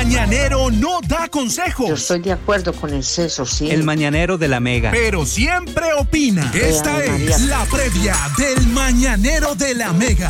mañanero no da consejos. Yo estoy de acuerdo con el seso, sí. El mañanero de la Mega. Pero siempre opina. Esta es la previa del mañanero de la Mega.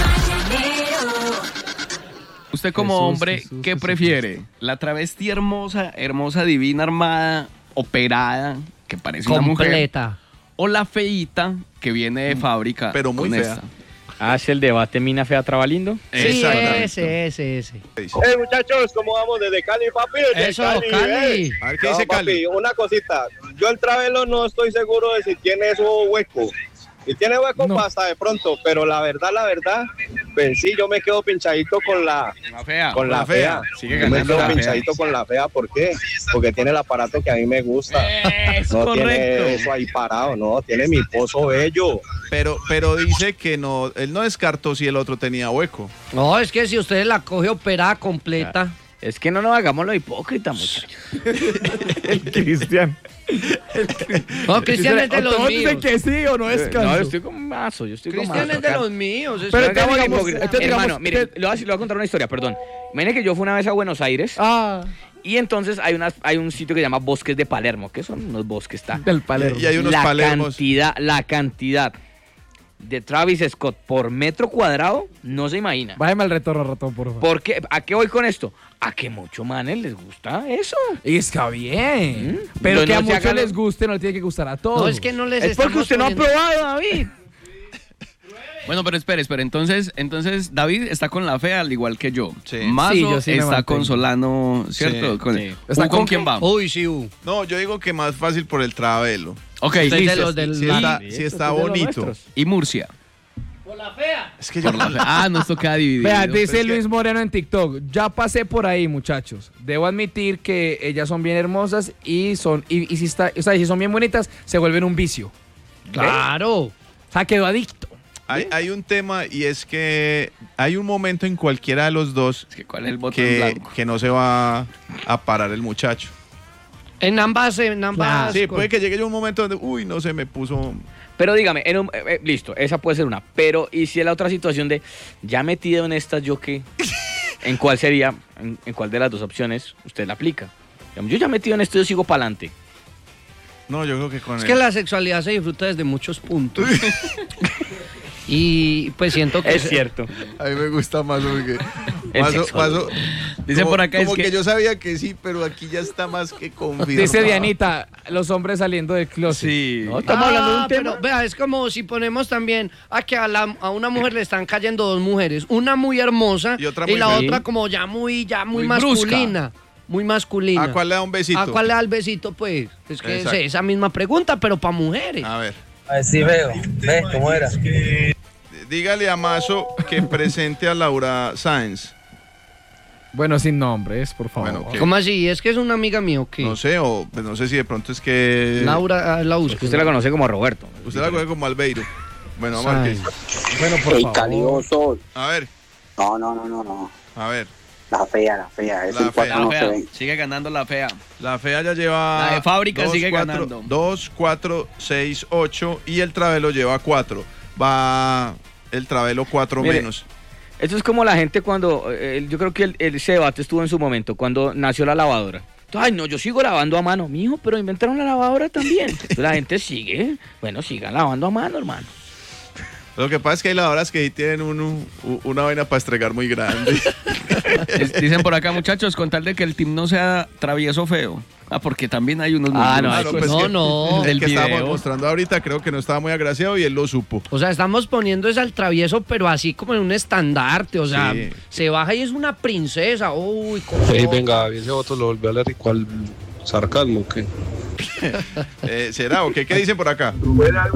Usted como hombre, ¿qué prefiere? ¿La travesti hermosa, divina, armada, operada, que parece una mujer? Completa. ¿O la feíta que viene de fábrica? Pero muy fea. ¿Es el debate mina fea trabalindo? Sí, ese. Muchachos, ¿cómo vamos desde Cali, papi? Eso, Cali. A ver, ¿qué dice Cali? Papi, una cosita. Yo el Travelo no estoy seguro de si tiene eso hueco. Si tiene hueco, no. Pasa de pronto. Pero la verdad, pues sí, yo me quedo pinchadito con la fea. Con la fea. Sigue yo me ganando quedo la pinchadito fea. con la fea. ¿Por qué? Porque tiene el aparato que a mí me gusta. Es no correcto. Tiene eso ahí parado, no. Tiene mi pozo bello. Pero dice que no, él no descartó si el otro tenía hueco. No, es que si usted la coge operada completa. Es que no nos hagamos lo hipócrita, muchachos. El Cristian. No, Cristian es de los ¿Todos míos. dicen que sí o no es caso? No, yo estoy con mazo, Cristian es de los míos. Pero digamos, digamos, hermano, mire, le voy a contar una historia, perdón. Imagínate que yo fui una vez a Buenos Aires. Y entonces hay un sitio que se llama Bosques de Palermo, que son unos bosques, del Palermo. Y hay unos Palermos. La cantidad de Travis Scott por metro cuadrado no se imagina. Bájeme al retorno, ratón, por favor. Porque, ¿a qué voy con esto? A que muchos manes les gusta eso. Y está bien. Pero No, que a no se muchos haga les guste, no le tiene que gustar a todos. No, es que no les Es porque usted no ha probado, David. Bueno, pero espere. Entonces, David está con la fea al igual que yo. Sí. Mazo Sí, yo sí me está mantengo. con Solano, ¿cierto? Sí. Sí. ¿Está ¿Con con quién qué? va? Uy, sí. No, yo digo que más fácil por el Travelo. Ok, Usted es de listo. los del Si está bonito. Y Murcia. Es que yo nos toca dividir. Vea, dice es que- Luis Moreno en TikTok, ya pasé por ahí, muchachos. Debo admitir que ellas son bien hermosas y si son bien bonitas, se vuelven un vicio. Claro. O sea, quedó adicto. hay un tema y es que hay un momento en cualquiera de los dos Es que ¿cuál es el botón blanco? que no se va a parar el muchacho. En ambas. Sí, puede que llegue un momento donde, no se me puso... Pero dígame, listo, esa puede ser una. Pero, ¿y si es la otra situación de ya metido en estas, yo qué? ¿En cuál sería, en cuál de las dos opciones usted la aplica? Digamos, yo ya metido en esto, yo sigo para adelante. No, yo creo que con Es él. que la sexualidad se disfruta desde muchos puntos. Y pues siento que... Es cierto. A mí me gusta más porque... El sexo. Dice como, por acá como es que... yo sabía que sí, pero aquí ya está más que confirmado. Dice Dianita, los hombres saliendo del closet. Sí. No, estamos hablando de un tema. Pero vea, es como si ponemos también a que a una mujer le están cayendo dos mujeres. Una muy hermosa Y otra y muy la fea. otra como ya muy Muy masculina. Muy masculina. ¿A cuál le da un besito? ¿A cuál le da el besito, pues? Es que Exacto. es esa misma pregunta, pero para mujeres. A ver. Sí, veo. ¿Ves cómo era? Dígale a Mazo que presente a Laura Sáenz. Bueno, sin nombres, por favor. Bueno, ¿qué? ¿Cómo así? ¿Es que es una amiga mía o qué? No sé, o pues no sé si de pronto es que... Laura, la busco. Usted la conoce como Roberto. Usted la conoce como Albeiro. Bueno, vamos a ver qué dice. Bueno, por favor. Calioso. A ver, No. a ver. La fea. Eso La en cuatro fea. La no se fea. ve. Sigue ganando la fea. La fea ya lleva... La de fábrica sigue ganando. 2, 4, 6, 8 y el Travelo lleva 4. Va el Travelo 4 Mire, menos. Eso es como la gente cuando, yo creo que ese debate estuvo en su momento, cuando nació la lavadora. Ay, no, yo sigo lavando a mano, mijo, pero inventaron la lavadora también. Entonces la gente sigue, bueno, sigan lavando a mano, hermano. Lo que pasa es que hay lavadoras que ahí tienen una vaina para estregar muy grande. Dicen por acá, muchachos, con tal de que el team no sea travieso feo. Porque también hay unos... muy no, duros. pues no. El Del que estábamos video. mostrando ahorita creo que no estaba muy agraciado y él lo supo. O sea, estamos poniendo ese al travieso, pero así como en un estandarte. O sea, Sí. se baja y es una princesa. Uy, cómo. Venga, ese voto lo volvió a leer y cuál sarcasmo, ¿o qué? ¿Será o qué? ¿Qué dicen por acá? Buenas,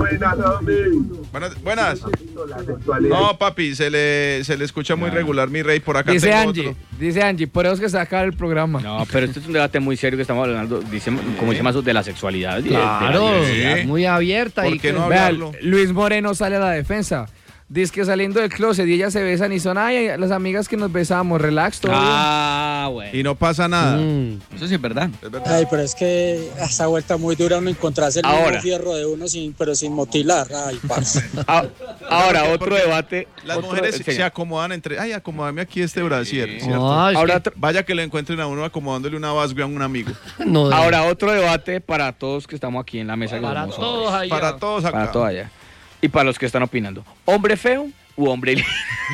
Buenas. No, papi, se le escucha muy regular, mi rey. Por acá Dice tengo Angie, otro. por eso es que se acaba el programa. No, pero este es un debate muy serio que estamos hablando, como dice Mazo, de la sexualidad. Claro, Sí. muy abierta. ¿Por y qué que- no Vea, hablarlo? Luis Moreno sale a la defensa. dice que saliendo del closet y ellas se besan y son, ay, las amigas que nos besamos, relax, todo bueno. Y no pasa nada. Eso sí es verdad. Ay, pero es que esa vuelta muy dura uno encontrarse el Ahora. mismo fierro de uno pero sin motilar. Ay, parce. Ahora, otro debate. Las mujeres se acomodan entre, ay, acomódame aquí este brasier, ¿cierto? No, es Ahora, Vaya que le encuentren a uno acomodándole una basgua a un amigo. No, ahora otro debate para todos que estamos aquí en la mesa. que para somos todos hombres. allá. Para todos acá. Para todos allá. Y para los que están opinando. ¿Hombre feo u hombre lindo?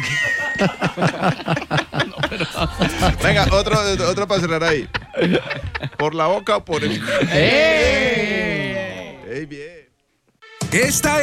Venga, otro para cerrar ahí. ¿Por la boca o por el...? Esta